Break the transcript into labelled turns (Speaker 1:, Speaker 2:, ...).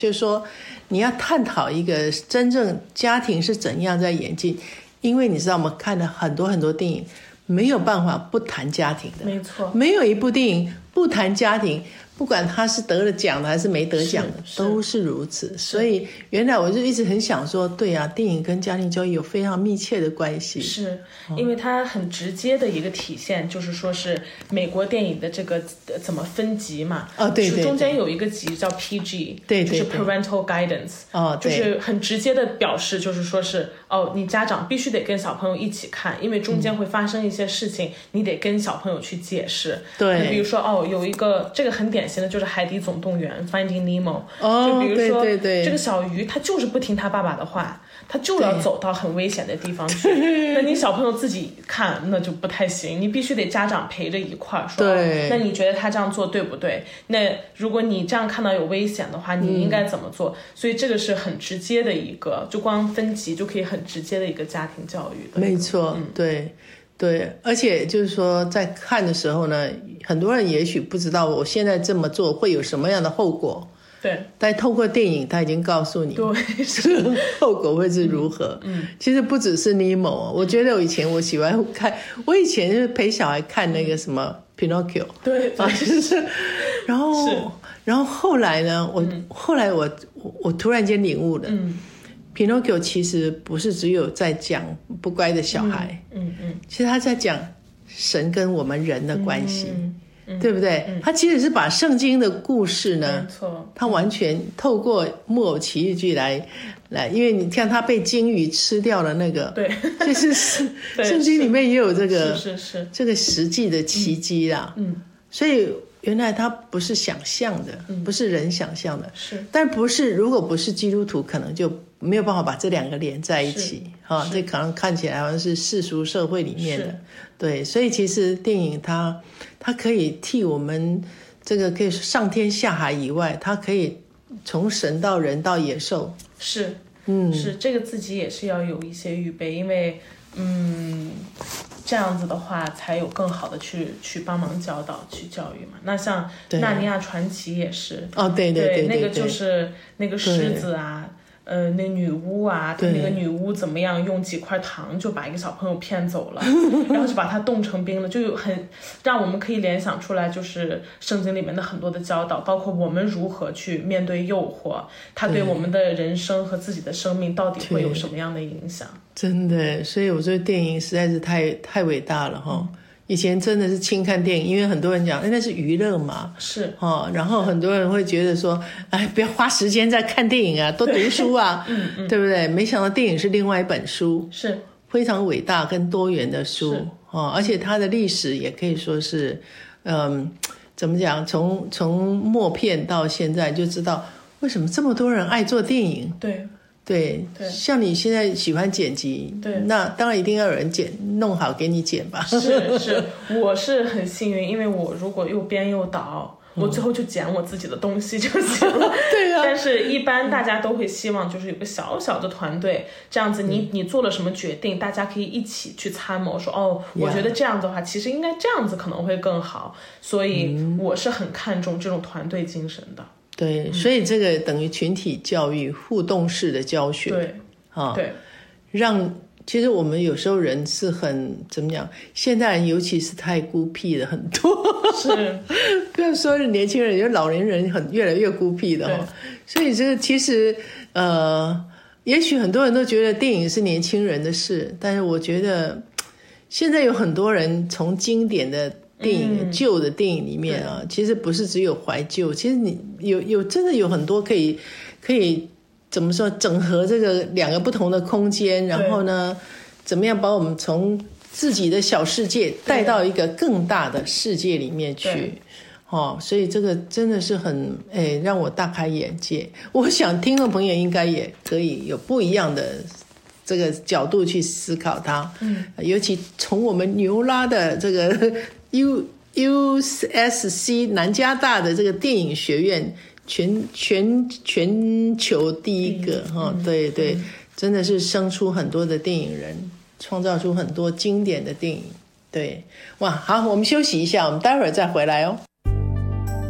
Speaker 1: 就是说你要探讨一个真正家庭是怎样在演进，因为你知道我们看了很多很多电影，没有办法不谈家庭的，
Speaker 2: 没错，
Speaker 1: 没有一部电影不谈家庭，不管他是得了奖的还是没得奖的，都是如此。所以原来我就一直很想说，对啊，电影跟家庭教育有非常密切的关系。
Speaker 2: 是因为它很直接的一个体现，就是说是美国电影的这个怎么分级嘛。
Speaker 1: 对对对，
Speaker 2: 中间有一个级叫 PG，
Speaker 1: 对，
Speaker 2: 就是 Parental Guidance， 就是很直接的表示，就是说是你家长必须得跟小朋友一起看，因为中间会发生一些事情，你得跟小朋友去解释。
Speaker 1: 对，
Speaker 2: 比如说有一个这个很典型的就是海底总动员 Finding Nemo， 就比如说
Speaker 1: 对，
Speaker 2: 这个小鱼他就是不听他爸爸的话，他就要走到很危险的地方去。那你小朋友自己看那就不太行，你必须得家长陪着一块儿说，那你觉得他这样做对不对？那如果你这样看到有危险的话，你应该怎么做？所以这个是很直接的一个，就光分级就可以很直接的一个家庭教育的。
Speaker 1: 没错，对，而且就是说在看的时候呢，很多人也许不知道我现在这么做会有什么样的后果。
Speaker 2: 对，
Speaker 1: 但透过电影他已经告诉你，
Speaker 2: 对，
Speaker 1: 后果会是如何。其实不只是尼莫，我觉得我喜欢看，我以前就是陪小孩看那个什么 Pinocchio，
Speaker 2: 对，
Speaker 1: 就是然后后来呢，我突然间领悟了，Pinocchio 其实不是只有在讲不乖的小孩，其实他在讲神跟我们人的关系。对不对？他其实是把圣经的故事呢，他完全透过木偶奇遇记来，因为你看他被鲸鱼吃掉了那个，
Speaker 2: 对，
Speaker 1: 就是圣经里面也有这个
Speaker 2: 是
Speaker 1: 这个实际的奇迹啦。所以原来他不是想象的，不是人想象的，但如果不是基督徒，可能就没有办法把这两个连在一起啊。这可能看起来好像是世俗社会里面的，对，所以其实电影它可以替我们这个可以上天下海以外，它可以从神到人到野兽，
Speaker 2: 是这个自己也是要有一些预备，因为这样子的话才有更好的去帮忙教导去教育嘛。那像纳尼亚传奇也是对，那个就是那个狮子啊，那女巫啊，那个女巫怎么样用几块糖就把一个小朋友骗走了，然后就把他冻成冰了，就很让我们可以联想出来，就是圣经里面的很多的教导，包括我们如何去面对诱惑，它对我们的人生和自己的生命到底会有什么样的影响。
Speaker 1: 真的，所以我觉得电影实在是太伟大了哈。以前真的是轻看电影，因为很多人讲那是娱乐嘛，然后很多人会觉得说，哎，不要花时间在看电影啊，多读书啊，对不对？没想到电影是另外一本书，是非常伟大跟多元的书而且它的历史也可以说是，怎么讲？从默片到现在，就知道为什么这么多人爱做电影。对，像你现在喜欢剪辑，那当然一定要有人弄好给你剪吧。
Speaker 2: 是，我是很幸运，因为我如果又编又导，我最后就剪我自己的东西就行了。对啊。但是一般大家都会希望就是有个小小的团队，这样子你做了什么决定，大家可以一起去参谋，说我觉得这样子的话，其实应该这样子可能会更好。所以我是很看重这种团队精神的。
Speaker 1: 对，所以这个等于群体教育、互动式的教学，对，其实我们有时候人是很怎么讲，现代人尤其是太孤僻的很多，是，不要说是年轻人，有老年人越来越孤僻的所以这个其实也许很多人都觉得电影是年轻人的事，但是我觉得现在有很多人从经典的电影旧的电影里面其实不是只有怀旧，其实你真的有很多可以怎么说整合这个两个不同的空间，然后呢怎么样把我们从自己的小世界带到一个更大的世界里面去所以这个真的是很让我大开眼界。我想听众朋友应该也可以有不一样的这个角度去思考它，尤其从我们牛拉的这个USC 南加大的这个电影学院，全球第一个对，真的是生出很多的电影人，创造出很多经典的电影。对，哇，好，我们休息一下，我们待会儿再回来哦。